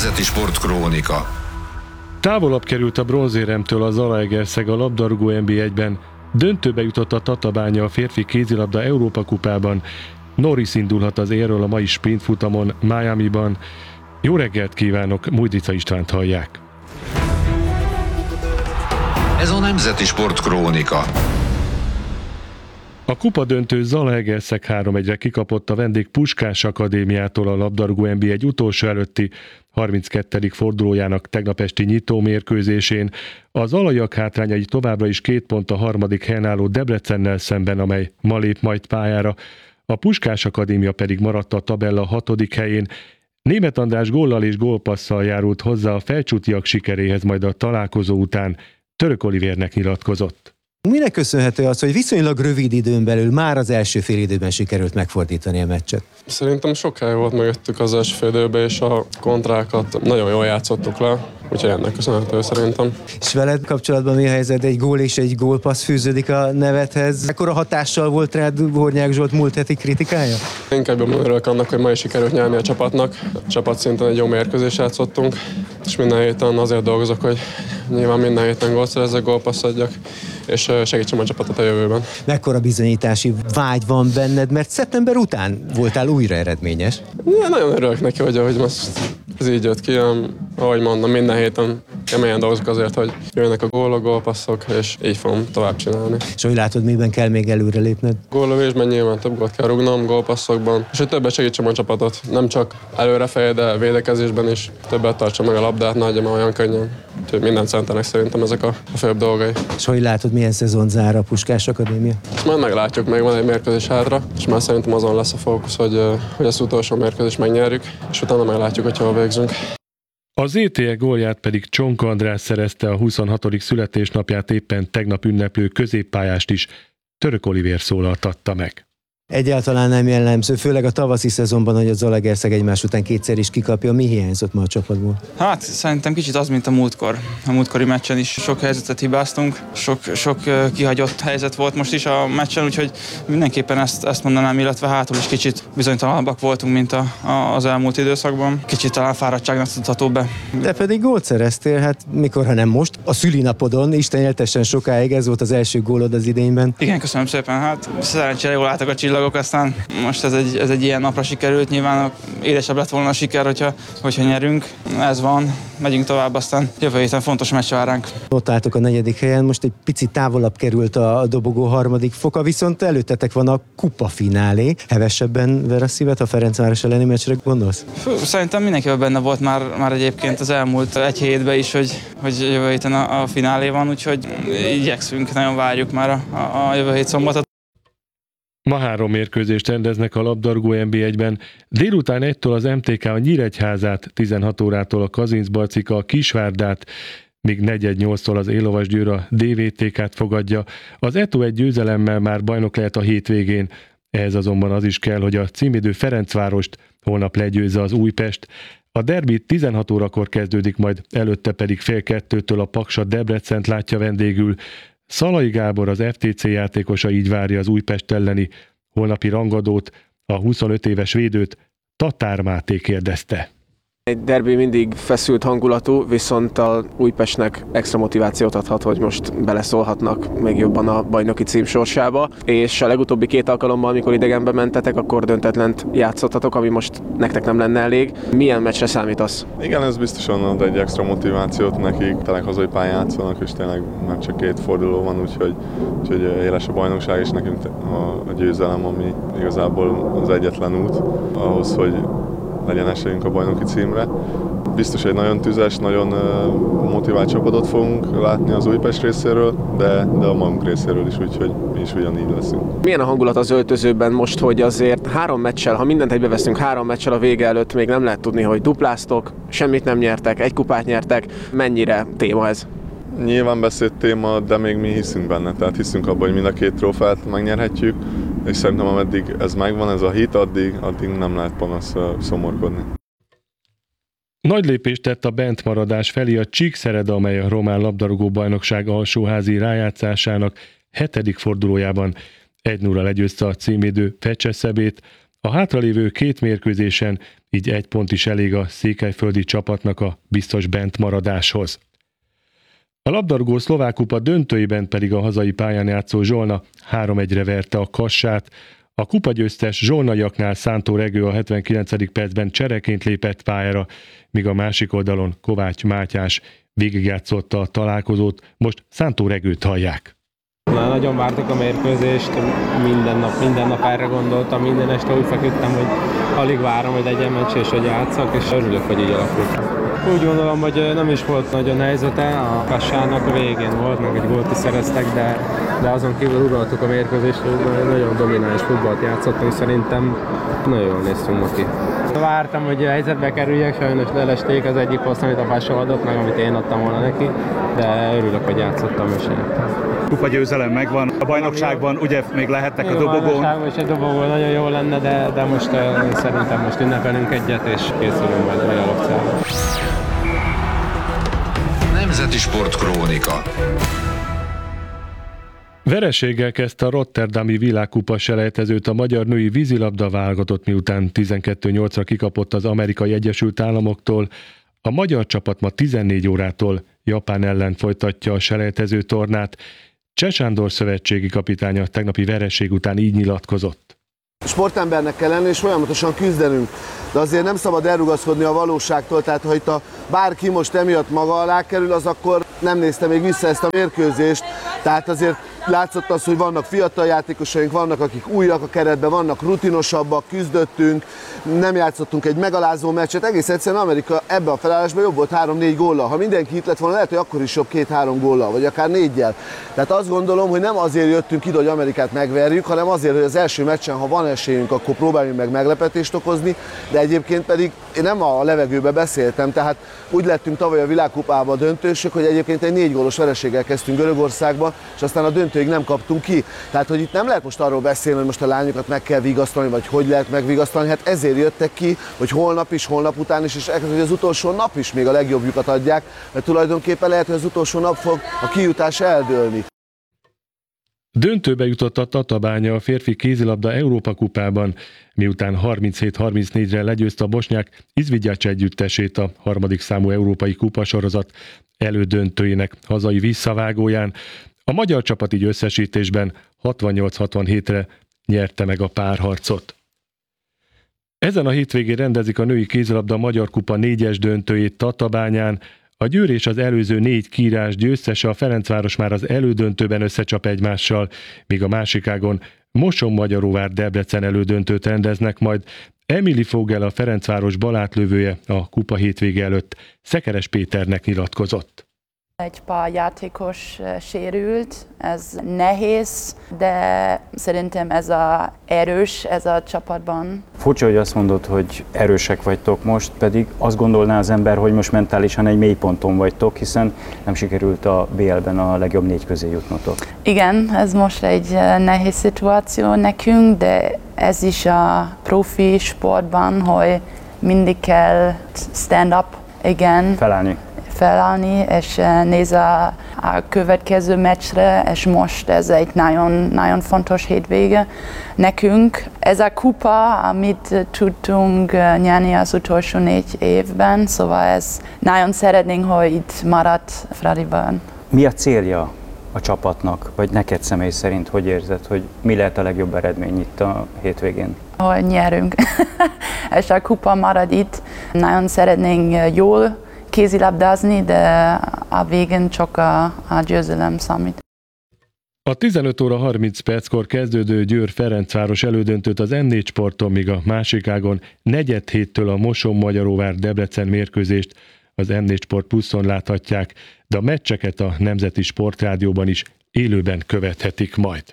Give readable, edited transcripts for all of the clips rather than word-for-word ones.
Nemzeti Sportkrónika. Távolabb került a bronzéremtől a Zalaegerszeg a labdarúgó NB1-ben. Döntőbe jutott a Tatabánya a férfi kézilabda Európa kupában. Norris indulhat az élről a mai sprintfutamon Miamiban. Jó reggelt kívánok, Mújdica Istvánt hallják. Ez a Nemzeti Sportkrónika. A kupadöntő Zalaegerszeg 3-1-re kikapott a vendég Puskás Akadémiától a labdarúgó NB1 utolsó előtti 32. fordulójának tegnap esti nyitó mérkőzésén. A zalaiak hátrányai továbbra is 2 pont a harmadik helyen álló Debrecennel szemben, amely ma lép majd pályára. A Puskás Akadémia pedig maradt a tabella 6. helyén. Németh András góllal és gólpasszal járult hozzá a felcsútiak sikeréhez, majd a találkozó után Török Olivérnek nyilatkozott. Minek köszönhető az, hogy viszonylag rövid időn belül már az első félidőben sikerült megfordítani a meccset? Szerintem sok hely volt mögöttük az első félidőben, és a kontrákat nagyon jól játszottuk le, úgyhogy ennek köszönhető szerintem. És veled kapcsolatban mi a helyzet? Egy gól és egy gólpassz fűződik a nevedhez. Ekkora hatással volt rád Hornyák Zsolt múlt heti kritikája? Inkább örülök annak, hogy ma is sikerült nyerni a csapatnak. Csapatszinten egy jó mérkőzést játszottunk, és minden héten azért dolgozok, hogy nyilván minden héten gólt szerezzek, gólpassz adjak, és segítsem a csapatot a jövőben. Mekkora bizonyítási vágy van benned, mert szeptember után voltál újra eredményes? Ja, nagyon örülök neki, hogy most ez így jött ki. Ahogy mondom, minden héten keményen dolgozok azért, hogy jönnek a gólok, gólpasszok, és így fogom tovább csinálni. És hogy látod, miben kell még előrelépned? Góllövésben nyilván több gólt kell rúgnom, gólpasszokban, és hogy többet segítsem a csapatot. Nem csak előrefelé, de védekezésben is többet tartsa meg a labdát, ne adja olyan könnyen. Úgyhogy minden centernek szerintem ezek a főbb dolgai. És hogy látod, milyen szezon zár a Puskás Akadémia? Ezt majd meglátjuk, még van egy mérkőzés hátra, és már szerintem azon lesz a fókusz, hogy az utolsó mérkőzést megnyerjük, és utána meglátjuk, hogy hol végzünk. Az ETE gólját pedig Csonka András szerezte, a 26. születésnapját éppen tegnap ünneplő középpályást is Török Olivér szólaltatta meg. Egyáltalán nem jellemző, főleg a tavaszi szezonban, hogy a Zalaegerszeg egymás után kétszer is kikapja. Mi hiányzott ma a csapatból? Hát szerintem kicsit az, mint a múltkor. A múltkori meccsen is sok helyzetet hibáztunk, sok kihagyott helyzet volt most is a meccsen, úgyhogy mindenképpen ezt mondanám, illetve hátul is kicsit bizonytalanabbak voltunk, mint az elmúlt időszakban. Kicsit talán fáradtságnak tudható be. De pedig gólt szereztél, hát mikor, ha nem most, a szülinapodon, Isten éltessen sokáig, ez volt az első gólod az idényben. Igen, köszönöm szépen, hát szerencsére jól álltak a csillagok, aztán most ez egy ilyen napra sikerült, nyilván édesebb lett volna a siker, hogyha nyerünk. Ez van, megyünk tovább, aztán jövő héten fontos meccs vár ránk. Ott álltok a 4. helyen, most egy picit távolabb került a dobogó 3. foka, viszont előttetek van a kupafinálé. Hevesebben ver a szívet, a Ferencváros elleni meccsre gondolsz? Szerintem mindenkivel benne volt már egyébként az elmúlt egy hétben is, hogy jövő héten a finálé van, úgyhogy igyekszünk, nagyon várjuk már a jövő hét szombatot. Ma 3 mérkőzést rendeznek a labdarúgó NB1-ben. Délután 1-től az MTK a Nyíregyházát, 16 órától a Kazincbarcika a Kisvárdát, míg 4-8-tól az Élovasgyőr a DVTK-t fogadja. Az Eto egy győzelemmel már bajnok lehet a hétvégén. Ehhez azonban az is kell, hogy a címvédő Ferencvárost holnap legyőzze az Újpest. A derbi 16 órakor kezdődik, majd előtte pedig 1:30-től a Paksa Debrecent látja vendégül. Szalai Gábor, az FTC játékosa így várja az Újpest elleni holnapi rangadót, a 25 éves védőt Tatár Máté kérdezte. Egy derbi mindig feszült hangulatú, viszont a Újpestnek extra motivációt adhat, hogy most beleszólhatnak még jobban a bajnoki cím sorsába, és a legutóbbi 2 alkalommal, amikor idegenbe mentetek, akkor döntetlent játszottatok, ami most nektek nem lenne elég. Milyen meccsre számítasz? Igen, ez biztosan ad egy extra motivációt nekik, tényleg hazai pályán játszanak, és tényleg már csak 2 forduló van, úgyhogy éles a bajnokság, és nekünk a győzelem, ami igazából az egyetlen út ahhoz, hogy legyen esélyünk a bajnoki címre. Biztos egy nagyon tüzes, nagyon motivált csapatot fogunk látni az Újpest részéről, de a magunk részéről is, úgyhogy mi is ugyanígy leszünk. Milyen a hangulat az öltözőben most, hogy azért 3 meccsel, ha mindent egybeveszünk, 3 meccsel a vége előtt még nem lehet tudni, hogy dupláztok, semmit nem nyertek, 1 kupát nyertek. Mennyire téma ez? Nyilván beszélt téma, de még mi hiszünk benne, tehát hiszünk abban, hogy mind a 2 trófeát megnyerhetjük, és szerintem ameddig ez megvan, ez a hit, addig nem lehet panasz szomorkodni. Nagy lépést tett a bentmaradás felé a Csíkszereda, amely a román labdarúgó bajnokság alsóházi rájátszásának 7. fordulójában 1-0 legyőzte a címvédő Fecseszebét. A hátralévő 2 mérkőzésen így 1 pont is elég a székelyföldi csapatnak a biztos bentmaradáshoz. A labdarúgó szlovák kupa döntőiben pedig a hazai pályán játszó Zsolna 3-1-re verte a Kassát. A kupagyőztes zsolnaiaknál Szántó Regő a 79. percben csereként lépett pályára, míg a másik oldalon Kovács Mátyás végigjátszotta a találkozót, most Szántó Regőt hallják. Nagyon vártuk a mérkőzést, minden nap erre gondoltam, minden este úgy feküdtem, hogy alig várom, hogy legyen meccs és hogy játszak, és örülök, hogy így alakult. Úgy gondolom, hogy nem is volt nagyon helyzete, a Kassának a végén volt, meg egy gólt is szereztek, de azon kívül uraltuk a mérkőzést, hogy nagyon domináns futballt játszottunk, szerintem nagyon jól néztünk ma ki. Vártam, hogy a helyzetbe kerüljek, sajnos lelesték az egyik poszt, amit a Passa adott meg, amit én adtam volna neki, de örülök, hogy játszottam és Kupa győzelem megvan, a bajnokságban ugye még lehettek a dobogón. A bajnokságban és a dobogón nagyon jó lenne, de most szerintem most ünnepelünk egyet és készülünk majd a realokciára. Nemzeti Sportkrónika. Vereséggel kezdte a rotterdami világkupa selejtezőt a magyar női vízilabda válogatott, miután 12-8-ra kikapott az Amerikai Egyesült Államoktól. A magyar csapat ma 14 órától Japán ellen folytatja a selejtező tornát. Cseh Sándor szövetségi kapitánya tegnapi vereség után így nyilatkozott. Sportembernek kell lenni és folyamatosan küzdenünk, de azért nem szabad elrugaszkodni a valóságtól, tehát ha itt bárki most emiatt maga alá kerül, az akkor nem nézte még vissza ezt a mérkőzést, tehát azért látszott az, hogy vannak fiatal játékosaink, vannak akik újak a keretben, vannak rutinosabbak, küzdöttünk, nem játszottunk egy megalázó meccset, egész egyszerűen Amerika ebben a felállásban jobb volt 3-4 góllal, ha mindenki itt lett volna, lehet, hogy akkor is jobb 2-3 góllal, vagy akár 4-jel. Tehát azt gondolom, hogy nem azért jöttünk ide, hogy Amerikát megverjük, hanem azért, hogy az első meccsen, ha van esélyünk, akkor próbáljunk meg meglepetést okozni, de egyébként pedig én nem a levegőbe beszéltem, tehát úgy lettünk tavaly a világkupába döntősök, hogy egyébként egy 4 gólos vereséggel kezdtünk Görögországba, és aztán a döntőig nem kaptunk ki. Tehát, hogy itt nem lehet most arról beszélni, hogy most a lányokat meg kell vigasztalni, vagy hogy lehet megvigasztalni, hát ezért jöttek ki, hogy holnap is, holnap után is, és hogy az utolsó nap is még a legjobbjukat adják, mert tulajdonképpen lehet, hogy az utolsó nap fog a kijutás eldőlni. Döntőbe jutott a Tatabánya a férfi kézilabda Európa kupában, miután 37-34-re legyőzte a bosnyák Izvigyács együttesét a 3. számú európai kupasorozat elődöntőjének hazai visszavágóján. A magyar csapat így összesítésben 68-67-re nyerte meg a párharcot. Ezen a hétvégén rendezik a női kézilabda Magyar Kupa 4-es döntőjét Tatabányán. A Győr és az előző 4 kiírás győztese, a Ferencváros már az elődöntőben összecsap egymással, míg a másik ágon Mosonmagyaróvár Debrecen elődöntőt rendeznek majd. Emily Fogel, a Ferencváros balátlövője a kupa hétvége előtt Szekeres Péternek nyilatkozott. Egy pár játékos sérült, ez nehéz, de szerintem ez a erős, ez a csapatban. Furcsa, hogy azt mondod, hogy erősek vagytok most, pedig azt gondolná az ember, hogy most mentálisan egy mélyponton vagytok, hiszen nem sikerült a BL-ben a legjobb 4 közé jutnotok. Igen, ez most egy nehéz szituáció nekünk, de ez is a profi sportban, hogy mindig kell stand up, igen. Felállni, és nézni a következő meccsre, és most ez egy nagyon, nagyon fontos hétvége nekünk. Ez a kupa, amit tudtunk nyerni az utolsó 4 évben, szóval ez nagyon szeretnénk, hogy itt maradt Fradiban. Mi a célja a csapatnak, vagy neked személy szerint, hogy érzed, hogy mi lehet a legjobb eredmény itt a hétvégén? Hogy nyerünk, és a kupa marad itt. Nagyon szeretnénk jól kézilabdázni, de a végén csak a győzelem számít. A 15 óra 30 perckor kezdődő Győr-Ferencváros elődöntőt az M4 Sporton, míg a másik ágon 4-7-től a Mosonmagyaróvár Debrecen mérkőzést az M4 Sport Pluszon láthatják, de a meccseket a Nemzeti Sportrádióban is élőben követhetik majd.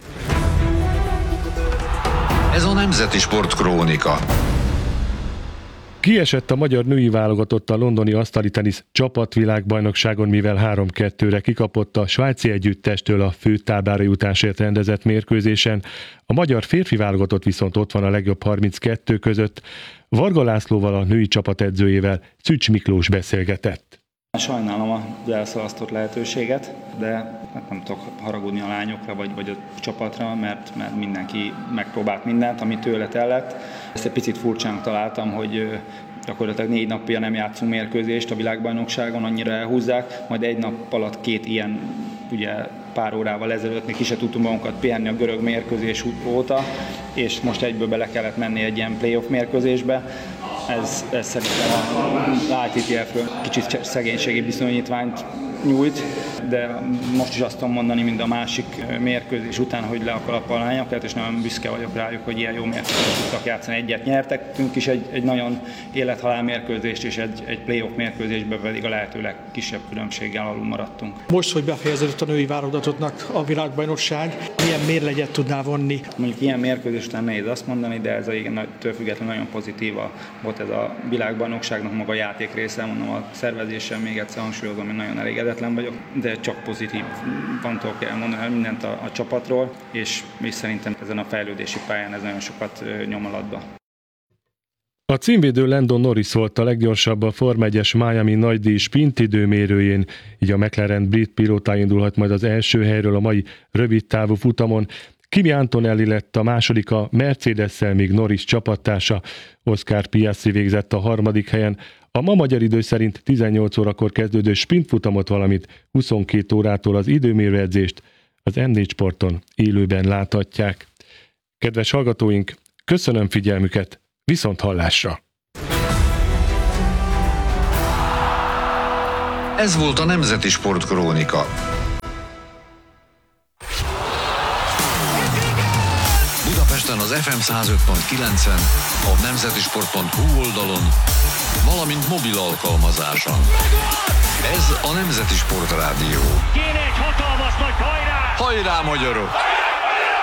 Ez a Nemzeti Sportkrónika. Kiesett a magyar női válogatott a londoni asztali tenisz csapatvilágbajnokságon, mivel 3-2-re kikapott a svájci együttestől a főtáblára jutásért rendezett mérkőzésen. A magyar férfi válogatott viszont ott van a legjobb 32 között. Varga Lászlóval, a női csapat edzőjével Szücs Miklós beszélgetett. Sajnálom az elszalasztott lehetőséget, de nem tudok haragudni a lányokra vagy a csapatra, mert mindenki megpróbált mindent, ami tőle tellett. Ezt egy picit furcsának találtam, hogy gyakorlatilag 4 napja nem játszunk mérkőzést a világbajnokságon, annyira elhúzzák, majd egy nap alatt 2 ilyen, ugye pár órával ezelőtt még ki se tudtunk magunkat pihenni a görög mérkőzés óta, és most egyből bele kellett menni egy ilyen playoff mérkőzésbe. Ez szerintem az ITTF-ről kicsit szegénységi bizonyítványt nyújt, de most is azt tudom mondani, mint a másik mérkőzés után, hogy le a kalap a lányokat, és nagyon büszke vagyok rájuk, hogy ilyen jó mérkőzést tudtak játszani. Egyet nyertektünk is egy nagyon élethalál mérkőzést, és egy playoff mérkőzésben pedig a lehető legkisebb különbséggel alul maradtunk. Most, hogy befejeződött a női válogatottnak a világbajnokság, milyen mérleget tudnál vonni? Mondjuk ilyen mérkőzés után nehéz azt mondani, de ez től függetlenül nagyon pozitív volt ez a világbajnokságnak maga a játék része, mondom a szervezéssel még egyszer hangsúlyozom, hogy nagyon elégedetlen vagyok, de csak pozitív van tudok elmondani mindent a csapatról, és szerintem ezen a fejlődési pályán ez nagyon sokat nyom alatba. A címvédő Landon Norris volt a leggyorsabb a Forma 1-es Miami nagydíj sprint időmérőjén, így a McLaren brit pilóta indulhat majd az első helyről a mai rövidtávú futamon. Kimi Antonelli lett a második a Mercedes-szel, míg Norris csapattársa Oscar Piastri végzett a harmadik helyen. A ma magyar idő szerint 18 órakor kezdődő sprintfutamot, valamint 22 órától az időmérőedzést az M4 Sporton élőben láthatják. Kedves hallgatóink, köszönöm figyelmüket, viszont hallásra! Ez volt a Nemzeti Sportkrónika. Budapesten az FM 105.9-en, a nemzetisport.hu oldalon, valamint mobil alkalmazáson. Ez a Nemzeti Sportrádió. Kéne egy hatalmas nagy hajrá! Hajrá, magyarok!